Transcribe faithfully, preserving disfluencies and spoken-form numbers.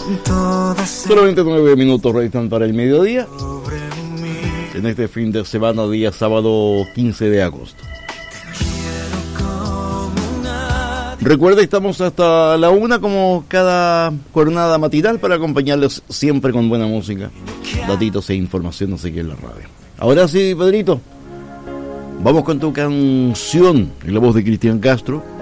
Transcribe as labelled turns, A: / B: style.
A: Solamente nueve minutos restan para el mediodía en este fin de semana, día sábado quince de agosto. Recuerda, estamos hasta la una como cada jornada matinal para acompañarles siempre con buena música, datitos e informaciones aquí en la radio. Ahora sí, Pedrito, vamos con tu canción en la voz de Cristian Castro.